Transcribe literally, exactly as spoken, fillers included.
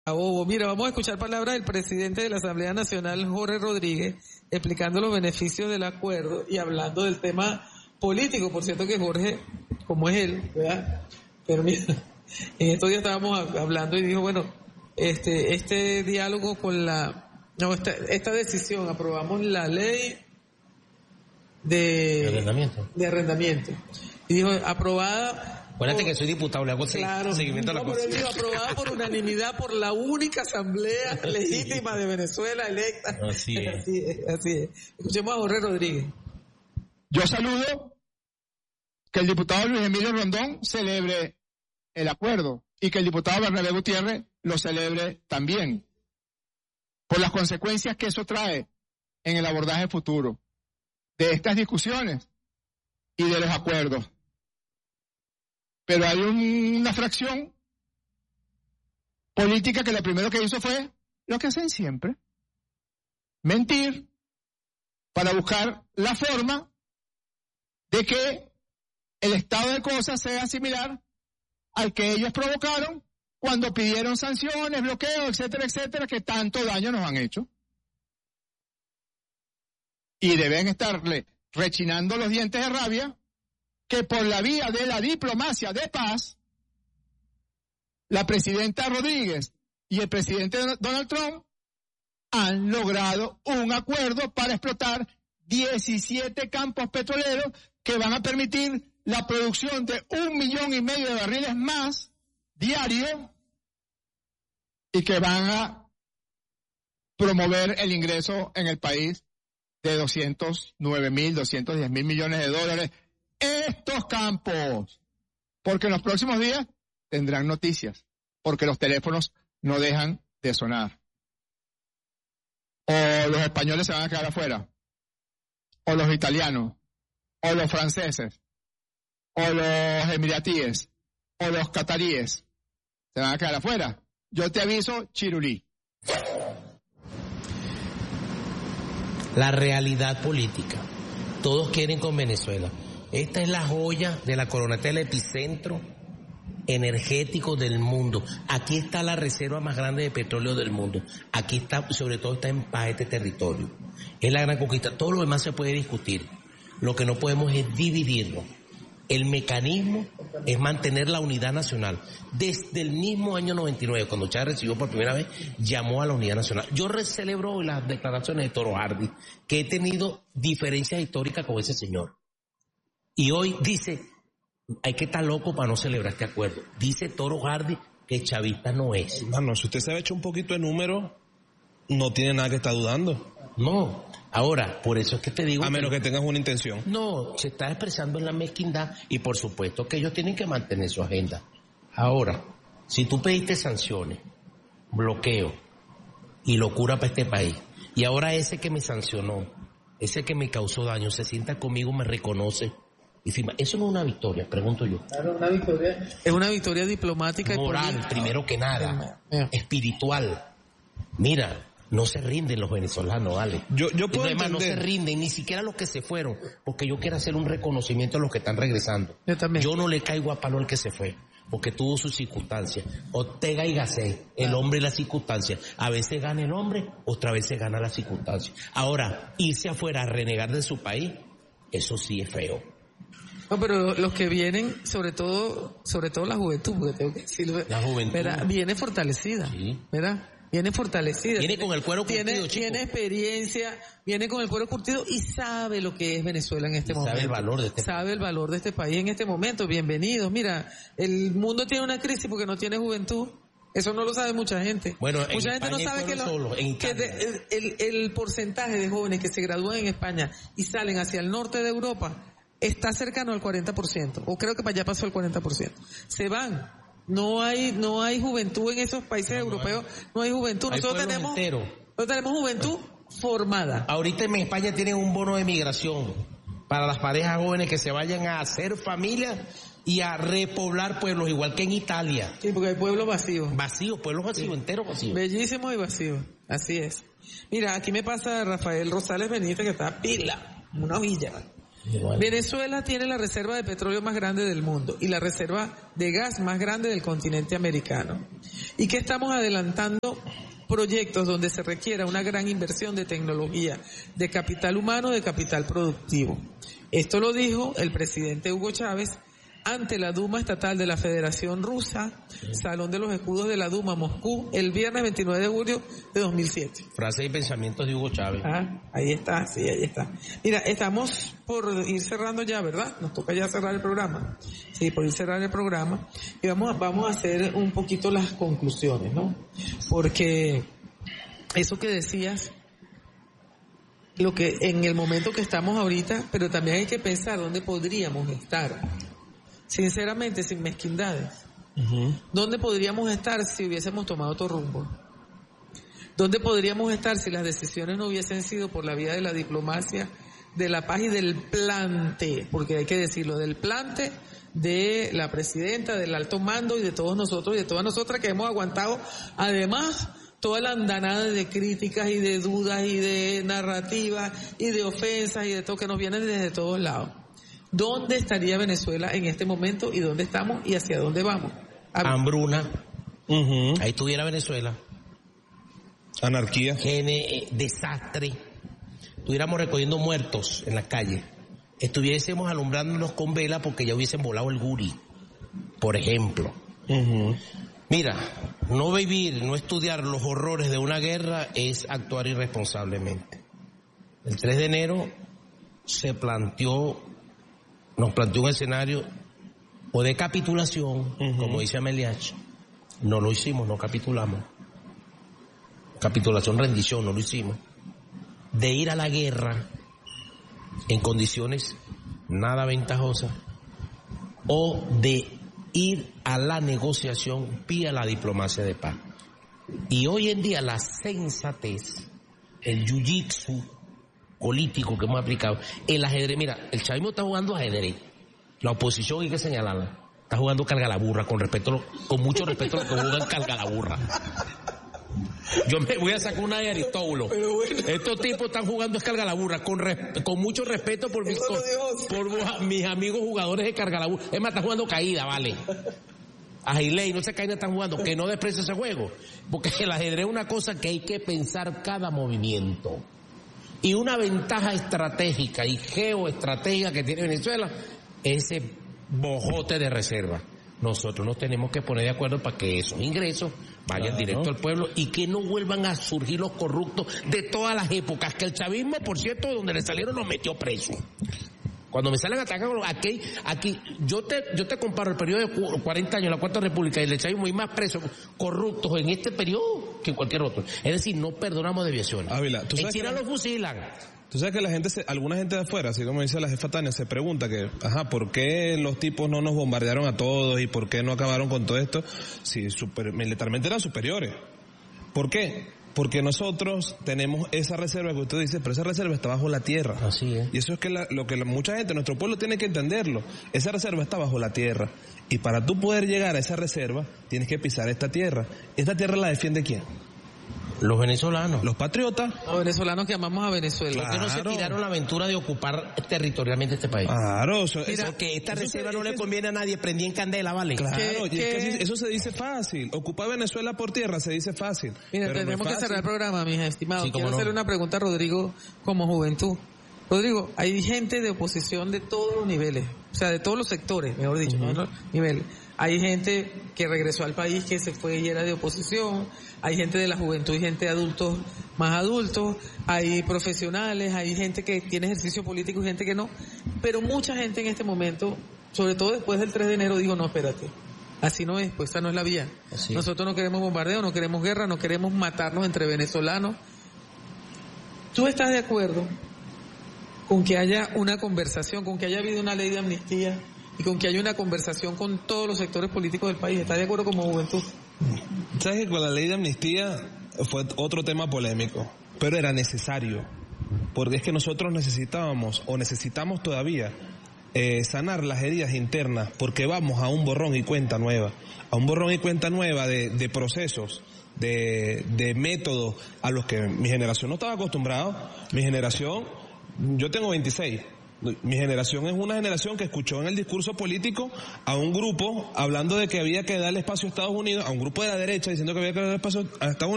Bobo. Mira, vamos a escuchar palabras del presidente de la Asamblea Nacional, Jorge Rodríguez, explicando los beneficios del acuerdo y hablando del tema político. Por cierto que Jorge, como es él, ¿verdad? Pero mira, en estos días estábamos hablando y dijo, bueno, este este diálogo con la, no, esta, esta decisión, aprobamos la ley de, de arrendamiento. De arrendamiento. Y dijo, aprobada... Acuérdate que soy diputado, le hago claro, seguimiento no, a la cosa. Pero aprobada por unanimidad por la única asamblea legítima de Venezuela electa. Así es. Así es, así es. Escuchemos a Jorge Rodríguez. Yo saludo que el diputado Luis Emilio Rondón celebre el acuerdo y que el diputado Bernabé Gutiérrez lo celebre también, por las consecuencias que eso trae en el abordaje futuro de estas discusiones y de los acuerdos. Pero hay un, una fracción política que lo primero que hizo fue lo que hacen siempre: mentir para buscar la forma de que el estado de cosas sea similar al que ellos provocaron cuando pidieron sanciones, bloqueos, etcétera, etcétera, que tanto daño nos han hecho. Y deben estarle rechinando los dientes de rabia que por la vía de la diplomacia de paz, la presidenta Rodríguez y el presidente Donald Trump han logrado un acuerdo para explotar diecisiete campos petroleros que van a permitir la producción de un millón y medio de barriles más diarios y que van a promover el ingreso en el país de doscientos nueve mil, doscientos diez mil millones de dólares. Estos campos, porque en los próximos días tendrán noticias, porque los teléfonos no dejan de sonar. O los españoles se van a quedar afuera, o los italianos, o los franceses, o los emiratíes, o los cataríes, se van a quedar afuera. Yo te aviso, Chirulí. La realidad política. Todos quieren con Venezuela. Esta es la joya de la corona, este es el epicentro energético del mundo. Aquí está la reserva más grande de petróleo del mundo. Aquí está, sobre todo está en paz este territorio. Es la gran conquista. Todo lo demás se puede discutir. Lo que no podemos es dividirlo. El mecanismo es mantener la unidad nacional. Desde el mismo año noventa y nueve, cuando Chávez recibió por primera vez, llamó a la unidad nacional. Yo celebro las declaraciones de Toro Hardy, que he tenido diferencias históricas con ese señor. Y hoy dice, hay que estar loco para no celebrar este acuerdo. Dice Toro Hardy que chavista no es. Hermano, si usted se ha hecho un poquito de número, no tiene nada que estar dudando. No, ahora, por eso es que te digo... A menos que, que tengas una intención. No, se está expresando en la mezquindad y por supuesto que ellos tienen que mantener su agenda. Ahora, si tú pediste sanciones, bloqueo y locura para este país, y ahora ese que me sancionó, ese que me causó daño, se sienta conmigo, me reconoce y firma. Eso no es una victoria, pregunto yo. Claro, una victoria. Es una victoria diplomática moral, y política. Primero que nada, yeah. espiritual. Mira, no se rinden los venezolanos, vale. Yo, yo puedo además, entender. no se rinden, ni siquiera los que se fueron, porque yo quiero hacer un reconocimiento a los que están regresando. Yo también. Yo no le caigo a palo al que se fue, porque tuvo sus circunstancias. Ortega y Gasset, el hombre y las circunstancias. A veces gana el hombre, otra vez se gana las circunstancias. Ahora, irse afuera a renegar de su país, eso sí es feo. No, pero los que vienen, sobre todo, sobre todo la juventud, porque tengo que decirlo. La juventud. ¿Verdad? Viene fortalecida, sí. ¿verdad? Viene fortalecida. Viene con el cuero curtido, tiene, chico. Tiene experiencia, viene con el cuero curtido y sabe lo que es Venezuela en este y momento. Sabe el valor de este Sabe el valor de este país en este momento. Bienvenidos. Mira, el mundo tiene una crisis porque no tiene juventud. Eso no lo sabe mucha gente. Bueno, mucha gente España no sabe que, lo, solo, en que de, el, el, el porcentaje de jóvenes que se gradúan en España y salen hacia el norte de Europa está cercano al cuarenta por ciento, o creo que para allá pasó el cuarenta por ciento. Se van. No hay no hay juventud en esos países no, europeos, no hay juventud. Nosotros tenemos, nosotros tenemos juventud formada. Ahorita en España tienen un bono de migración para las parejas jóvenes que se vayan a hacer familia y a repoblar pueblos, igual que en Italia. Sí, porque hay pueblos vacíos. Vacíos, pueblos vacíos, sí. enteros vacíos. Bellísimos y vacíos, así es. Mira, aquí me pasa Rafael Rosales Benítez, que está pila, una villa. Igual. Venezuela tiene la reserva de petróleo más grande del mundo y la reserva de gas más grande del continente americano. Y que estamos adelantando proyectos donde se requiera una gran inversión de tecnología, de capital humano, de capital productivo. Esto lo dijo el presidente Hugo Chávez ante la Duma Estatal de la Federación Rusa, Salón de los Escudos de la Duma, Moscú, el viernes veintinueve de julio de dos mil siete. Frase y pensamientos de Hugo Chávez. Ah, ahí está, sí, ahí está. Mira, estamos por ir cerrando ya, ¿verdad? Nos toca ya cerrar el programa. Sí, por ir cerrar el programa. Y vamos a, vamos a hacer un poquito las conclusiones, ¿no? Porque eso que decías, lo que en el momento que estamos ahorita, pero también hay que pensar dónde podríamos estar. Sinceramente, sin mezquindades. Uh-huh. ¿Dónde podríamos estar si hubiésemos tomado otro rumbo? ¿Dónde podríamos estar si las decisiones no hubiesen sido por la vía de la diplomacia, de la paz y del plante? Porque hay que decirlo, del plante de la presidenta, del alto mando y de todos nosotros y de todas nosotras que hemos aguantado, además, toda la andanada de críticas y de dudas y de narrativas y de ofensas y de todo que nos vienen desde todos lados. ¿Dónde estaría Venezuela en este momento y dónde estamos y hacia dónde vamos? A... Hambruna. Uh-huh. Ahí estuviera Venezuela. Anarquía. Gene, desastre. Estuviéramos recogiendo muertos en la calle. Estuviésemos alumbrándonos con vela porque ya hubiesen volado el guri, por ejemplo. Uh-huh. Mira, no vivir, no estudiar los horrores de una guerra es actuar irresponsablemente. El tres de enero se planteó, nos planteó un escenario o de capitulación, uh-huh. como dice Ameliach. No lo hicimos, no capitulamos. Capitulación, rendición, no lo hicimos. De ir a la guerra en condiciones nada ventajosas o de ir a la negociación vía la diplomacia de paz. Y hoy en día la sensatez, el jiu-jitsu político que hemos aplicado, el ajedrez, mira, el chavismo está jugando ajedrez, la oposición hay que señalarla, está jugando carga la burra, con respeto, con mucho respeto a los que juegan carga la burra. Yo me voy a sacar una de Aristóbulo. Bueno. Estos tipos están jugando es carga la burra, con, res, con mucho respeto por, mis, con, por mis amigos jugadores de carga la burra. Es más, están jugando caída, vale. A Gilei, no sé caída están jugando, que no desprecio ese juego. Porque el ajedrez es una cosa que hay que pensar cada movimiento. Y una ventaja estratégica y geoestratégica que tiene Venezuela es ese bojote de reserva. Nosotros nos tenemos que poner de acuerdo para que esos ingresos vayan claro. directo al pueblo y que no vuelvan a surgir los corruptos de todas las épocas, que el chavismo, por cierto, donde le salieron los metió preso. Cuando me salen atacando, aquí, aquí, yo te, yo te comparo el periodo de cuarenta años, la Cuarta República y el chavismo, y más presos corruptos en este periodo que en cualquier otro. Es decir, no perdonamos desviaciones. Ávila, ¿tú en sabes China que... los fusilan. Tú sabes que la gente, se, alguna gente de afuera, así como dice la jefa Tania, se pregunta que, ajá, ¿por qué los tipos no nos bombardearon a todos y por qué no acabaron con todo esto si super, militarmente eran superiores? ¿Por qué? Porque nosotros tenemos esa reserva que usted dice, pero esa reserva está bajo la tierra. Así es. Y eso es que la, lo que la, mucha gente, nuestro pueblo tiene que entenderlo. Esa reserva está bajo la tierra. Y para tú poder llegar a esa reserva, tienes que pisar esta tierra. ¿Esta tierra la defiende quién? Los venezolanos. Los patriotas. Los venezolanos que amamos a Venezuela. Claro. Que no se tiraron la aventura de ocupar territorialmente este país. Claro. Eso, Mira, eso, que esta eso reserva se, no le conviene a nadie, prendí en candela, ¿vale? Claro, ¿Qué, y qué? es que eso se dice fácil. Ocupar Venezuela por tierra se dice fácil. Mira, pero tenemos no es que cerrar el programa, mis estimados. Sí, Quiero no. hacerle una pregunta a Rodrigo como juventud. Rodrigo, hay gente de oposición de todos los niveles, o sea, de todos los sectores, mejor dicho, uh-huh. ¿no? niveles. Hay gente que regresó al país que se fue y era de oposición, hay gente de la juventud y gente de adultos más adultos, hay profesionales, hay gente que tiene ejercicio político y gente que no, pero mucha gente en este momento, sobre todo después del tres de enero, digo, no, espérate, así no es, pues esa no es la vía. Así. Nosotros no queremos bombardeo, no queremos guerra, no queremos matarnos entre venezolanos. ¿Tú estás de acuerdo con que haya una conversación, con que haya habido una ley de amnistía y con que haya una conversación con todos los sectores políticos del país? ¿Estás de acuerdo como juventud? ¿Sabes que con la ley de amnistía fue otro tema polémico? Pero era necesario, porque es que nosotros necesitábamos, o necesitamos todavía, eh, sanar las heridas internas, porque vamos a un borrón y cuenta nueva, a un borrón y cuenta nueva de, de procesos, de, de métodos a los que mi generación no estaba acostumbrada. Mi generación, yo tengo veintiséis, Mi generación es una generación que escuchó en el discurso político a un grupo hablando de que había que darle espacio a Estados Unidos, a un grupo de la derecha diciendo que había que darle espacio a Estados Unidos.